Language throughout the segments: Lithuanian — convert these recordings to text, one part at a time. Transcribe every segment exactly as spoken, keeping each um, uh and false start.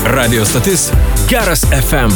Radio stotis Geras F M.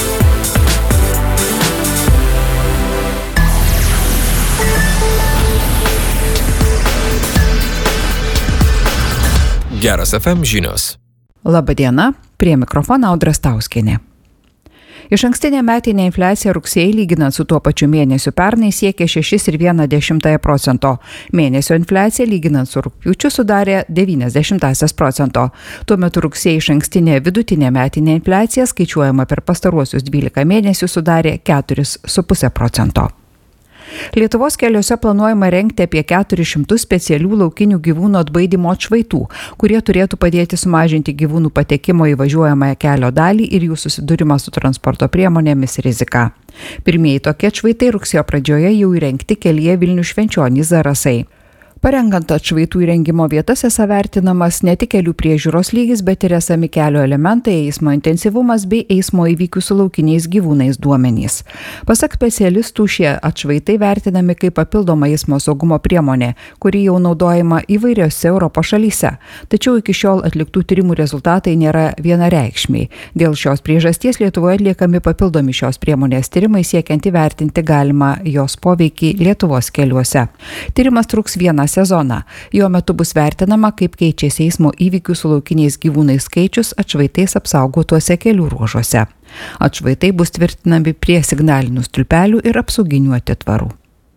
Geras F M žinios. Labadiena, prie mikrofono Audra Stauskienė. Išankstinė metinė infliacija rugsėjį lyginant su tuo pačiu mėnesiu pernai siekė šeši ir viena dešimtąją procento. Mėnesio infliacija lyginant su rugpjūčiu sudarė devynias dešimtąsias procento. Tuo metu rugsėjį išankstinė vidutinė metinė infliacija skaičiuojama per pastaruosius dvylika mėnesių sudarė keturis su puse procento. Lietuvos keliuose planuojama rengti apie keturis šimtus specialių laukinių gyvūnų atbaidymo atšvaitų, kurie turėtų padėti sumažinti gyvūnų patekimo į važiuojamąją kelio dalį ir jų susidūrimą su transporto priemonėmis riziką. Pirmieji tokie atšvaitai rugsėjo pradžioje jau įrengti kelyje Vilnius Švenčionys Zarasai. Parengant atšvaitų įrengimo vietas esą vertinamas ne tik kelių priežiūros lygis, bet ir esami kelio elementai, eismo intensyvumas bei eismo įvykių su laukiniais gyvūnais duomenys. Pasak specialistų, šie atšvaitai vertinami kaip papildoma eismo saugumo priemonė, kuri jau naudojama įvairiose Europos šalyse. Tačiau iki šiol atliktų tyrimų rezultatai nėra vienareikšmiai. Dėl šios priežasties Lietuvoje atliekami papildomi šios priemonės tyrimai siekiant įvertinti galimą jos poveikį Lietuvos keliuose. Tyrimas truks vieną sezoną. Jo metu bus vertinama, kaip keičiasi eismo įvykių su laukiniais gyvūnais skaičius atšvaitais apsaugotuose kelių ruožuose. Atšvaitai bus tvirtinami prie signalinių stulpelių ir apsauginių atitvarų.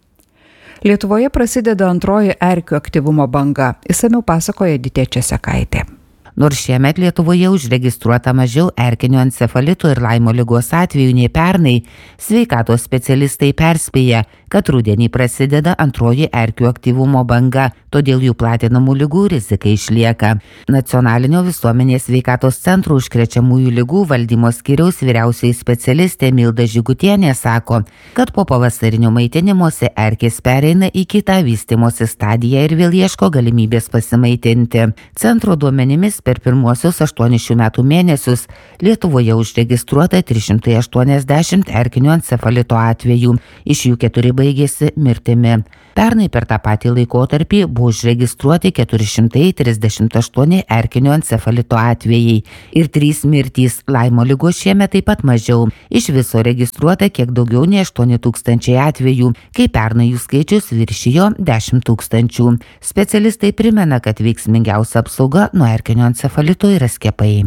Lietuvoje prasideda antroji erkių aktyvumo banga. Išsamiau pasakoja Editė Česekaitė. Nors šiemet Lietuvoje užregistruota mažiau erkinio encefalito ir Laimo ligos atvejų nei pernai, sveikatos specialistai perspėja, kad rudenį prasideda antroji erkių aktyvumo banga, todėl jų platinamų ligų rizika išlieka. Nacionalinio visuomenės sveikatos centro užkrečiamųjų ligų valdymo skyriaus vyriausioji specialistė Milda Žigutienė sako, kad po pavasarinio maitinimosi erkės pereina į kitą vystymosi stadiją ir vėl ieško galimybės pasimaitinti. Centro duomenimis per pirmuosius aštuonis šių metų mėnesius Lietuvoje užregistruota trys šimtai aštuoniasdešimt erkinio encefalito atvejų, iš jų keturi baigėsi mirtimi. Pernai per tą patį laikotarpį buvo užregistruoti keturi šimtai trisdešimt aštuoni erkinio encefalito atvejai ir trys mirtys. Laimo ligos šiemet taip pat mažiau. Iš viso registruota kiek daugiau nei aštuoni tūkstančiai atvejų, kai pernai jų skaičius viršijo dešimt tūkstančių. Specialistai primena, kad veiksmingiausia apsauga nuo erkinio encefalito yra skiepai.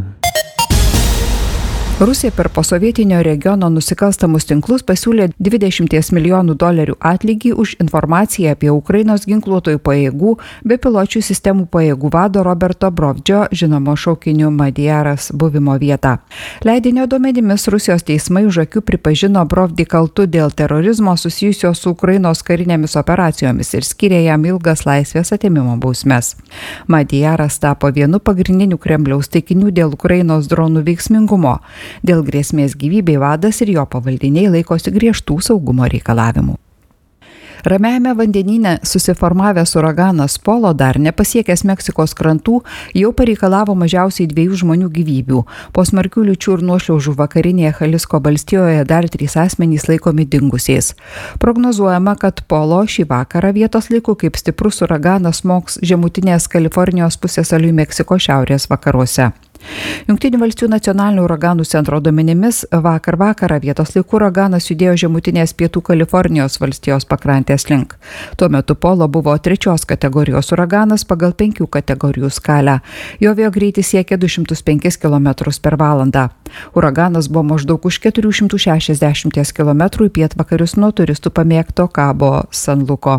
Rusija per posovietinio regiono nusikalstamus tinklus pasiūlė dvidešimt milijonų dolerių atlygį už informaciją apie Ukrainos ginkluotojų pajėgų bepiločių sistemų pajėgų vado Roberto Brovdžio, žinomo šaukiniu Madiaras, buvimo vietą. Leidinio duomenimis Rusijos teismai už akių pripažino Brovdį kaltu dėl terorizmo susijusio su Ukrainos karinėmis operacijomis ir skyrė jam ilgas laisvės atėmimo bausmes. Madiaras tapo vienu pagrindinių Kremliaus taikinių dėl Ukrainos dronų veiksmingumo. Dėl grėsmės gyvybei vadas ir jo pavaldiniai laikosi griežtų saugumo reikalavimų. Ramiajame vandenyne susiformavęs uraganas Polo, dar nepasiekęs Meksikos krantų, jau pareikalavo mažiausiai dviejų žmonių gyvybių. Po smarkių liūčių ir nuošliaužų vakarinėje Jalisco valstijoje dar trys asmenys laikomi dingusiais. Prognozuojama, kad Polo šį vakarą vietos laiku kaip stiprus uraganas smogs žemutinės Kalifornijos pusiasaliui Meksiko šiaurės vakaruose. Jungtinių valstijų nacionalinio uraganų centro duomenimis vakar vakarą vietos laiku uraganas judėjo žemutinės pietų Kalifornijos valstijos pakrantės link. Tuo metu Polo buvo trečios kategorijos uraganas pagal penkių kategorijų skalę. Jo vėjo greitis siekė du šimtus penkis kilometrus per valandą. Uraganas buvo maždaug už keturių šimtų šešiasdešimt kilometrų į pietvakarius nuo turistų pamėgto Cabo San Luko.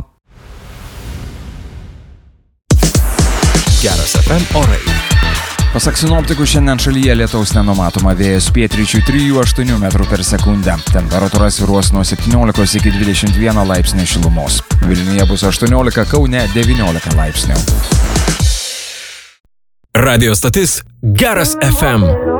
Geras F M orai. Pasak sinoptikų, šiandien šalyje lietaus nenumatoma, vėjas pietryčių trijų aštuonių metrų per sekundę. Temperatūra svyruos nuo septyniolikos iki dvidešimt vieno laipsnio šilumos. Vilniuje bus aštuoniolika, Kaune devyniolika laipsnių. Radio stotis Geras F M.